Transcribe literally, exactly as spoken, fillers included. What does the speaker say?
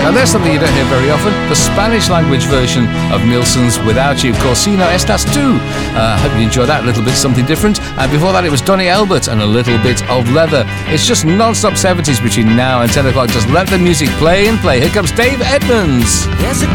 And there's something you don't hear very often, the Spanish language version of Nilsson's Without You, called Si No Estas Tu. I uh, hope you enjoyed that, a little bit something different. And before that it was Donny Elbert and a little bit of Leather. It's just non-stop seventies between now and ten o'clock. Just let the music play and play. Here comes Dave Edmunds. There's a